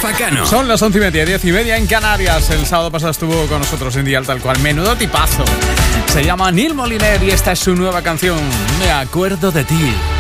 Facano. Son las 11:30, 10:30 en Canarias. El sábado pasado estuvo con nosotros en Dial Tal Cual. Menudo tipazo. Se llama Neil Moliner y esta es su nueva canción, Me acuerdo de ti.